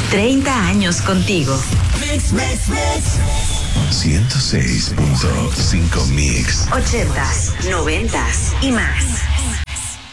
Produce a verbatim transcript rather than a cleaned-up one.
treinta años contigo. Mix, mix, mix. ciento seis punto cinco Mix. Ochentas, noventas y más.